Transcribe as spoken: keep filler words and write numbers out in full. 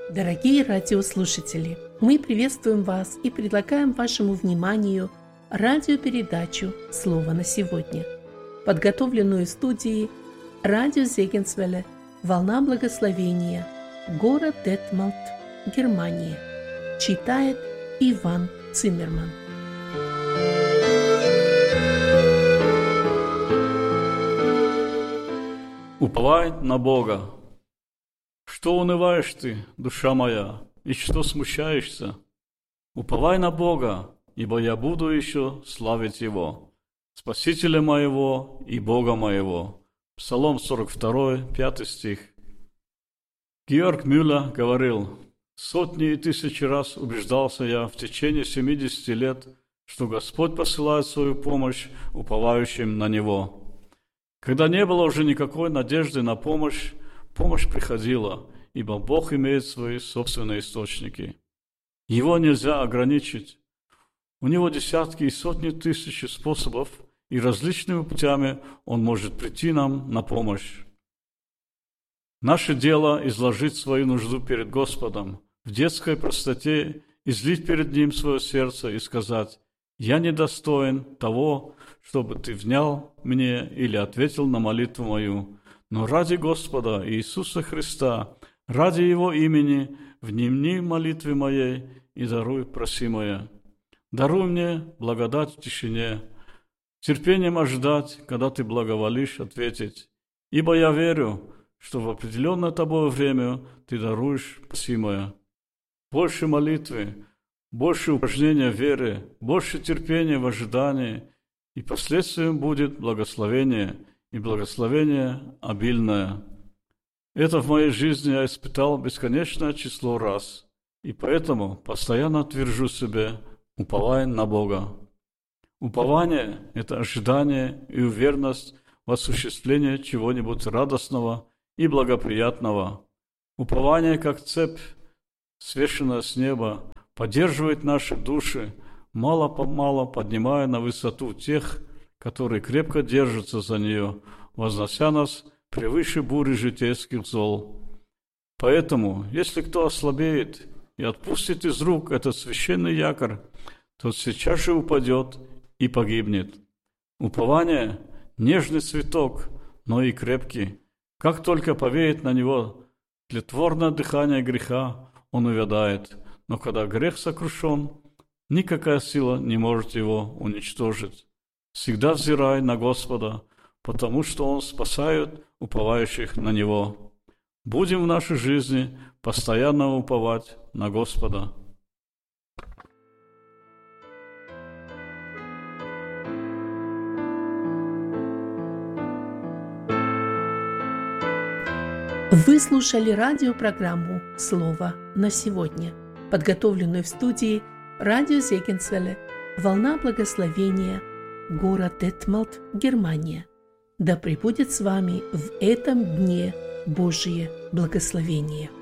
Дорогие радиослушатели, мы приветствуем вас и предлагаем вашему вниманию радиопередачу «Слово на сегодня», подготовленную студией радио Зегенсвелле «Волна благословения», город Детмалт, Германия. Читает Иван Циммерман. Уповай на Бога. Что унываешь ты, душа моя, и что смущаешься? Уповай на Бога, ибо я буду еще славить Его, Спасителя моего и Бога моего. Псалом сорок два, пятый стих. Георг Мюллер говорил: сотни и тысячи раз убеждался я в течение семидесяти лет, что Господь посылает свою помощь уповающим на Него. Когда не было уже никакой надежды на помощь, помощь приходила, ибо Бог имеет свои собственные источники. Его нельзя ограничить. У Него десятки и сотни тысяч способов, и различными путями Он может прийти нам на помощь. Наше дело – изложить свою нужду перед Господом, в детской простоте излить перед Ним свое сердце и сказать: «Я недостоин того, чтобы Ты внял мне или ответил на молитву мою. Но ради Господа Иисуса Христа, ради Его имени, внемни молитве моей и даруй просимое. Даруй мне благодать в тишине, терпением ожидать, когда Ты благоволишь ответить. Ибо я верю, что в определенное Тобою время Ты даруешь просимое». Больше молитвы, больше упражнения веры, больше терпения в ожидании, и последствием будет благословение, и благословение обильное. Это в моей жизни я испытал бесконечное число раз, и поэтому постоянно твержу себе: уповай на Бога. Упование – это ожидание и уверенность в осуществлении чего-нибудь радостного и благоприятного. Упование, как цепь, свешенная с неба, поддерживает наши души, мало-помалу поднимая на высоту тех, которые крепко держатся за нее, вознося нас превыше бури житейских зол. Поэтому, если кто ослабеет и отпустит из рук этот священный якорь, тот сейчас же упадет и погибнет. Упование – нежный цветок, но и крепкий. Как только повеет на него тлетворное дыхание греха, он увядает. Но когда грех сокрушен, никакая сила не может его уничтожить. Всегда взирай на Господа, потому что Он спасает уповающих на Него. Будем в нашей жизни постоянно уповать на Господа. Вы слушали радиопрограмму «Слово на сегодня», подготовленную в студии радио Зегенсвелле «Волна благословения», город Детмалт, Германия. Да пребудет с вами в этом дне Божие благословение.